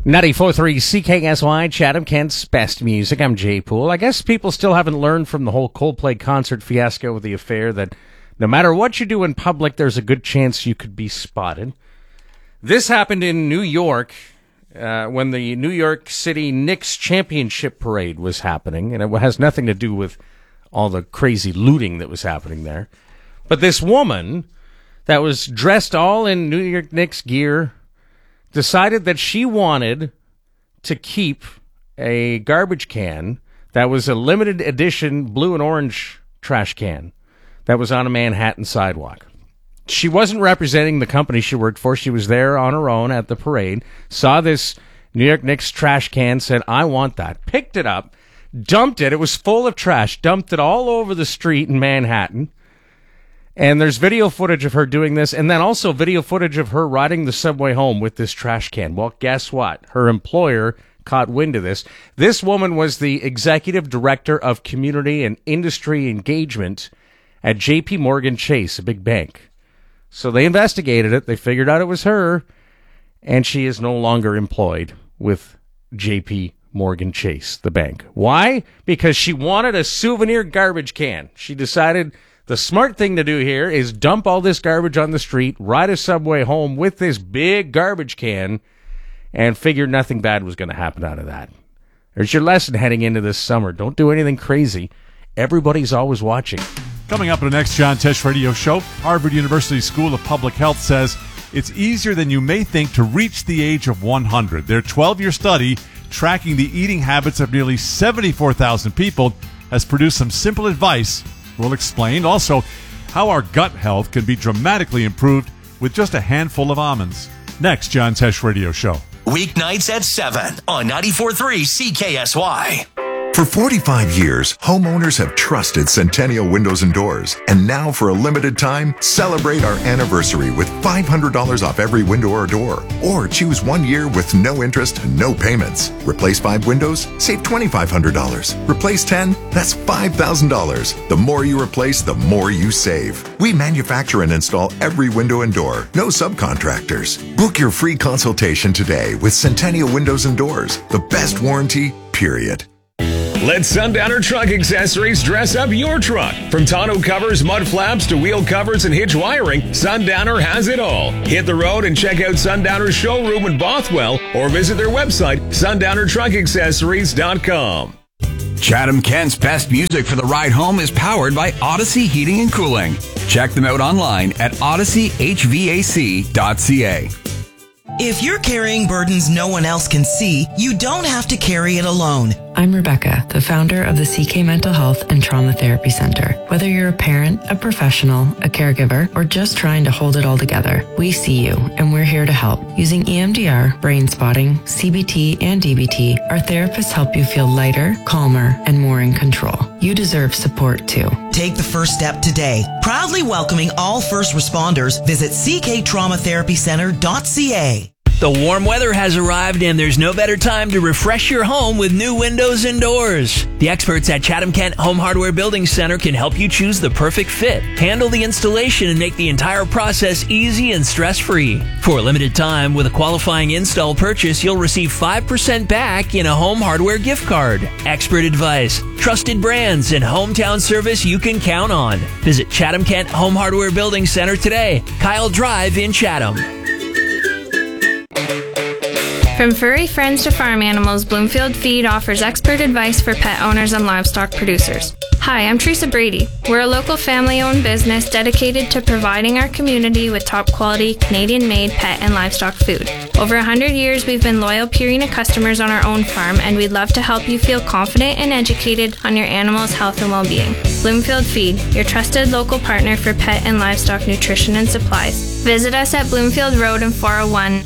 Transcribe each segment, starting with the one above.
94.3 CKSY, Chatham, Kent's best music. I'm Jay Poole. I guess people still haven't learned from the whole Coldplay concert fiasco with the affair that no matter what you do in public, there's a good chance you could be spotted. This happened in New York when the New York City Knicks championship parade was happening, and it has nothing to do with all the crazy looting that was happening there. But this woman that was dressed all in New York Knicks gear decided that she wanted to keep a garbage can that was a limited edition blue and orange trash can that was on a Manhattan sidewalk. She wasn't representing the company she worked for. She was there on her own at the parade, saw this New York Knicks trash can, said, I want that, picked it up, dumped it. It was full of trash, dumped it all over the street in Manhattan. And there's video footage of her doing this, and then also video footage of her riding the subway home with this trash can. Well, guess what? Her employer caught wind of this. This woman was the executive director of community and industry engagement at J.P. Morgan Chase, a big bank. So they investigated it. They figured out it was her, and she is no longer employed with J.P. Morgan Chase, the bank. Why? Because she wanted a souvenir garbage can. She decided the smart thing to do here is dump all this garbage on the street, ride a subway home with this big garbage can, and figured nothing bad was going to happen out of that. There's your lesson heading into this summer. Don't do anything crazy. Everybody's always watching. Coming up on the next John Tesh Radio Show, Harvard University School of Public Health says it's easier than you may think to reach the age of 100. Their 12-year study tracking the eating habits of nearly 74,000 people has produced some simple advice. We'll explain also how our gut health can be dramatically improved with just a handful of almonds. Next, John Tesh Radio Show. Weeknights at 7 on 94.3 CKSY. For 45 years, homeowners have trusted Centennial Windows and Doors. And now, for a limited time, celebrate our anniversary with $500 off every window or door. Or choose 1 year with no interest and no payments. Replace 5 windows? Save $2,500. Replace 10? That's $5,000. The more you replace, the more you save. We manufacture and install every window and door. No subcontractors. Book your free consultation today with Centennial Windows and Doors. The best warranty, period. Let Sundowner Truck Accessories dress up your truck. From tonneau covers, mud flaps, to wheel covers and hitch wiring, Sundowner has it all. Hit the road and check out Sundowner's showroom in Bothwell or visit their website, sundownertruckaccessories.com. Chatham Kent's best music for the ride home is powered by Odyssey Heating and Cooling. Check them out online at odysseyhvac.ca. If you're carrying burdens no one else can see, you don't have to carry it alone. I'm Rebecca, the founder of the CK Mental Health and Trauma Therapy Center. Whether you're a parent, a professional, a caregiver, or just trying to hold it all together, we see you, and we're here to help. Using EMDR, brain spotting, CBT, and DBT, our therapists help you feel lighter, calmer, and more in control. You deserve support, too. Take the first step today. Proudly welcoming all first responders, visit cktraumatherapycenter.ca. The warm weather has arrived, and there's no better time to refresh your home with new windows and doors. The experts at Chatham Kent Home Hardware Building Center can help you choose the perfect fit, handle the installation, and make the entire process easy and stress-free. For a limited time, with a qualifying install purchase, you'll receive 5% back in a home hardware gift card. Expert advice, trusted brands, and hometown service you can count on. Visit Chatham Kent Home Hardware Building Center today, Kyle Drive in Chatham. From furry friends to farm animals, Bloomfield Feed offers expert advice for pet owners and livestock producers. Hi, I'm Teresa Brady. We're a local family-owned business dedicated to providing our community with top-quality, Canadian-made pet and livestock food. Over 100 years, we've been loyal Purina customers on our own farm, and we'd love to help you feel confident and educated on your animal's health and well-being. Bloomfield Feed, your trusted local partner for pet and livestock nutrition and supplies. Visit us at Bloomfield Road and 401.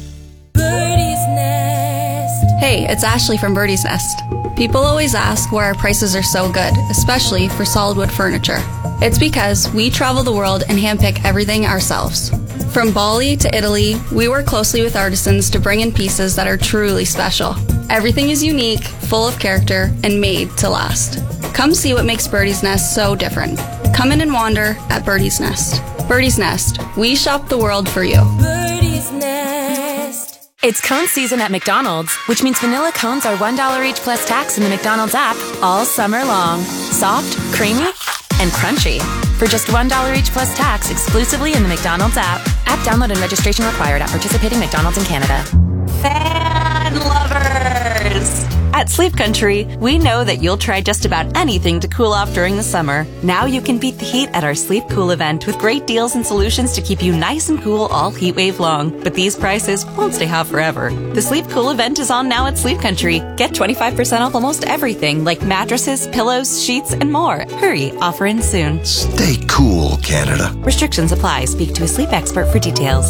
Hey, it's Ashley from Birdie's Nest. People always ask why our prices are so good, especially for solid wood furniture. It's because we travel the world and handpick everything ourselves. From Bali to Italy, we work closely with artisans to bring in pieces that are truly special. Everything is unique, full of character, and made to last. Come see what makes Birdie's Nest so different. Come in and wander at Birdie's Nest. Birdie's Nest, we shop the world for you. Birdie's Nest. It's cone season at McDonald's, which means vanilla cones are $1 each plus tax in the McDonald's app all summer long. Soft, creamy, and crunchy. For just $1 each plus tax exclusively in the McDonald's app. App download and registration required at participating McDonald's in Canada. Fan lovers! At Sleep Country, we know that you'll try just about anything to cool off during the summer. Now you can beat the heat at our Sleep Cool event with great deals and solutions to keep you nice and cool all heat wave long. But these prices won't stay hot forever. The Sleep Cool event is on now at Sleep Country. Get 25% off almost everything like mattresses, pillows, sheets, and more. Hurry, offer ends soon. Stay cool, Canada. Restrictions apply. Speak to a sleep expert for details.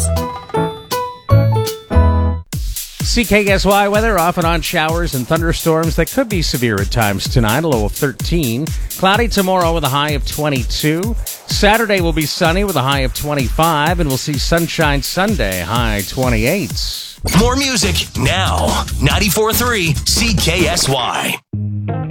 CKSY weather, off and on showers and thunderstorms that could be severe at times tonight, a low of 13. Cloudy tomorrow with a high of 22. Saturday will be sunny with a high of 25, and we'll see sunshine Sunday, high 28. More music now. 94.3 CKSY.